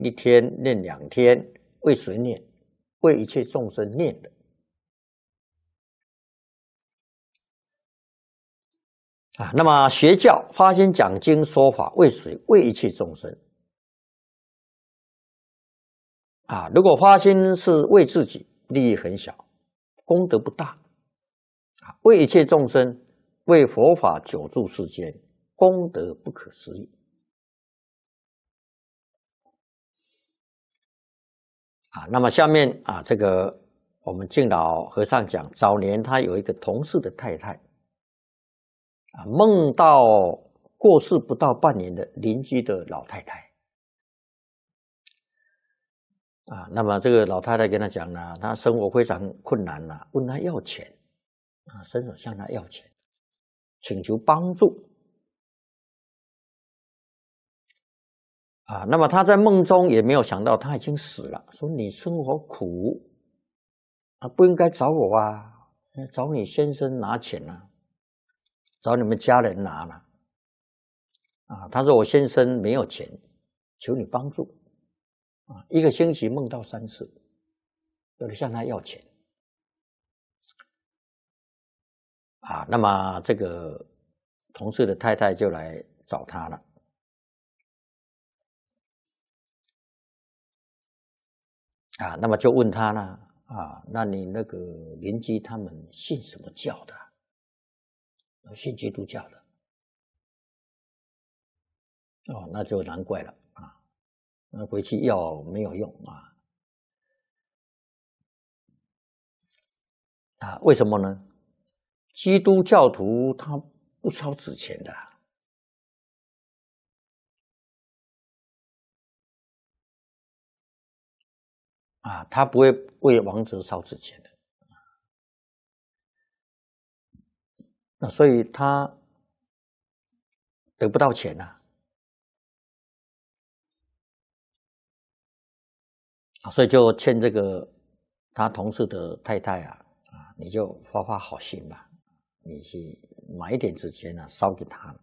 一天念2天，为谁念？为一切众生念的。那么学教发心讲经说法，为谁？为一切众生。如果发心是为自己，利益很小，功德不大。为一切众生，为佛法久住世间，功德不可思议。那么下面这个我们净老和尚讲，早年他有一个同事的太太，梦到过世不到半年的邻居的老太太。那么这个老太太跟他讲呢，她生活非常困难了，问他要钱，伸手向他要钱，请求帮助。那么他在梦中也没有想到他已经死了，说你生活苦，不应该找我啊，找你先生拿钱啊，找你们家人拿了。他说我先生没有钱，求你帮助。1个星期梦到3次，有人向他要钱。那么这个同事的太太就来找他了。那么就问他呢，那你那个邻居他们信什么教的？信基督教的。那就难怪了那回去要没有用为什么呢？基督教徒他不烧纸钱的他不会为亡者烧纸钱的那所以他得不到钱所以就欠这个他同事的太太你就发好心吧，你去买一点纸钱烧给他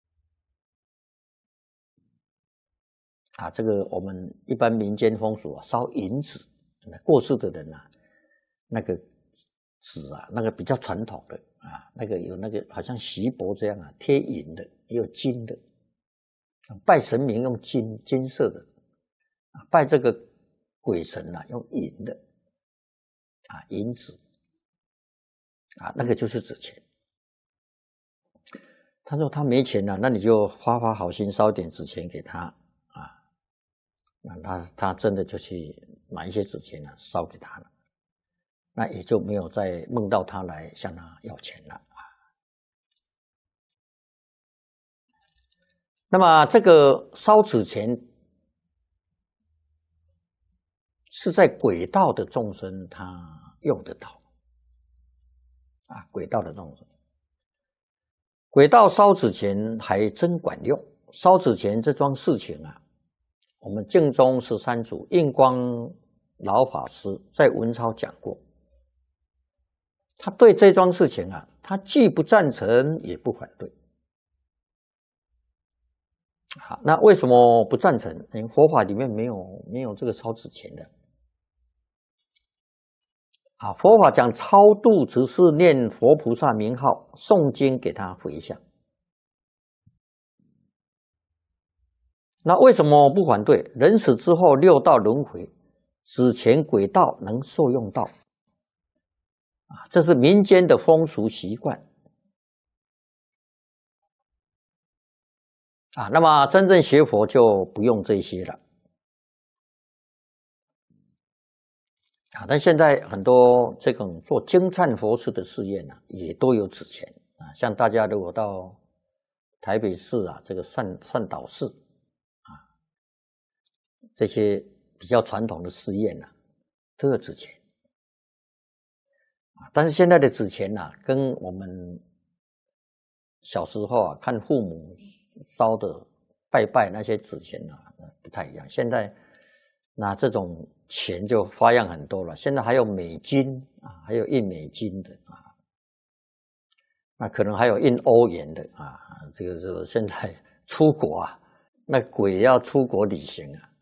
这个我们一般民间风俗烧银纸，过世的人那个纸那个比较传统的那个有那个好像锡箔这样贴银的，也有金的。拜神明用金色的，拜这个鬼神用银的银纸那个就是纸钱。他说他没钱那你就发好心烧点纸钱给他那他真的就去买一些纸钱烧给他了，那也就没有再梦到他来向他要钱了那么这个烧纸钱是在轨道的众生他用得到轨道的众生，轨道烧纸钱还真管用。烧纸钱这桩事情我们净宗13祖印光老法师在文钞讲过，他对这桩事情他既不赞成也不反对。那为什么不赞成？因为佛法里面没有这个烧纸钱的佛法讲超度只是念佛菩萨名号，诵经给他回向。那为什么不反对？人死之后6道轮回，纸钱轨道能受用到这是民间的风俗习惯那么真正学佛就不用这些了但现在很多这种做精忏佛事的寺院也都有纸钱像大家如果到台北市这个善导寺这些比较传统的寺院都有纸钱但是现在的纸钱跟我们小时候看父母烧的拜那些纸钱不太一样。现在那这种钱就花样很多了，现在还有美金还有印美金的那可能还有印欧元的这个现在出国那鬼要出国旅行